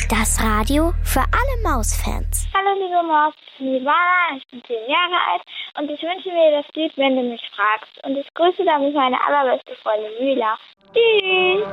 Das Radio für alle Mausfans. Hallo liebe Maus, ich bin Ivana, ich bin 10 Jahre alt und ich wünsche mir das Lied, wenn du mich fragst. Und ich grüße damit meine allerbeste Freundin Mila. Tschüss!